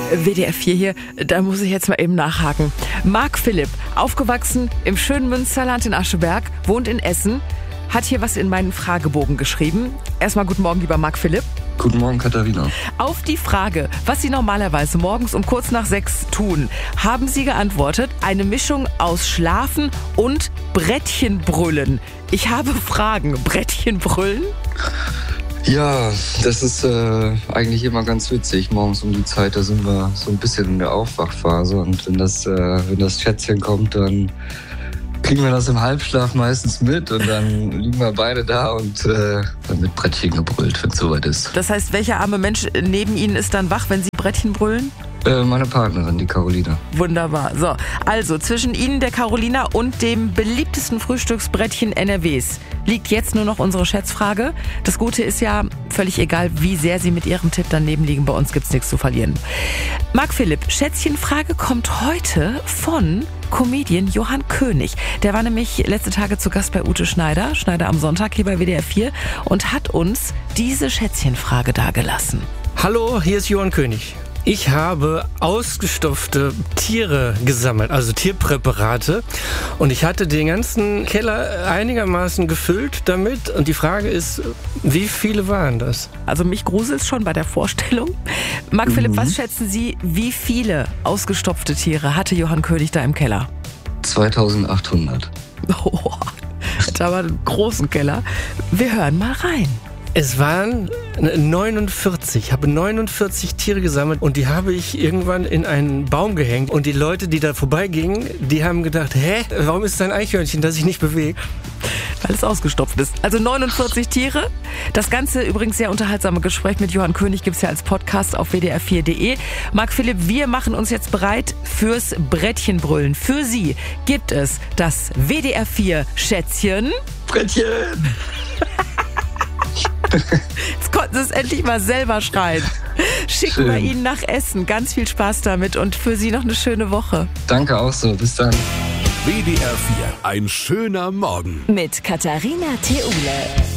WDR 4 hier, da muss ich jetzt mal eben nachhaken. Marc Philipp, aufgewachsen im schönen Münsterland in Ascheberg, wohnt in Essen, hat hier was in meinen Fragebogen geschrieben. Erstmal guten Morgen, lieber Marc Philipp. Guten Morgen, Katharina. Auf die Frage, was Sie normalerweise morgens um kurz nach 6 tun, haben Sie geantwortet, eine Mischung aus Schlafen und Brettchenbrüllen. Ich habe Fragen. Brettchenbrüllen? Ja, das ist eigentlich immer ganz witzig. Morgens um die Zeit, da sind wir so ein bisschen in der Aufwachphase. Und wenn das Schätzchen kommt, dann kriegen wir das im Halbschlaf meistens mit. Und dann liegen wir beide da und dann wird Brettchen gebrüllt, wenn es soweit ist. Das heißt, welcher arme Mensch neben Ihnen ist dann wach, wenn Sie Brettchen brüllen? Meine Partnerin, die Carolina. Wunderbar. So, also zwischen Ihnen, der Carolina, und dem beliebtesten Frühstücksbrettchen NRWs liegt jetzt nur noch unsere Schätzfrage. Das Gute ist ja, völlig egal, wie sehr Sie mit Ihrem Tipp daneben liegen, bei uns gibt's nichts zu verlieren. Marc Philipp, Schätzchenfrage kommt heute von Comedian Johann König. Der war nämlich letzte Tage zu Gast bei Ute Schneider am Sonntag hier bei WDR 4 und hat uns diese Schätzchenfrage dagelassen. Hallo, hier ist Johann König. Ich habe ausgestopfte Tiere gesammelt, also Tierpräparate. Und ich hatte den ganzen Keller einigermaßen gefüllt damit. Und die Frage ist, wie viele waren das? Also mich gruselt schon bei der Vorstellung. Marc Philipp, was schätzen Sie, wie viele ausgestopfte Tiere hatte Johann König da im Keller? 2800. Oh, da war einen großen Keller. Wir hören mal rein. Es waren 49. Ich habe 49 Tiere gesammelt und die habe ich irgendwann in einen Baum gehängt. Und die Leute, die da vorbeigingen, die haben gedacht, warum ist da ein Eichhörnchen, das sich nicht bewegt? Weil es ausgestopft ist. Also 49 Tiere. Das ganze übrigens sehr unterhaltsame Gespräch mit Johann König gibt es ja als Podcast auf wdr4.de. Marc Philipp, wir machen uns jetzt bereit fürs Brettchenbrüllen. Für Sie gibt es das WDR 4 Schätzchen. Brettchen! Jetzt konnten Sie es endlich mal selber schreien. Schicken wir Ihnen nach Essen. Ganz viel Spaß damit und für Sie noch eine schöne Woche. Danke auch so. Bis dann. WDR 4, ein schöner Morgen. Mit Katharina Theule.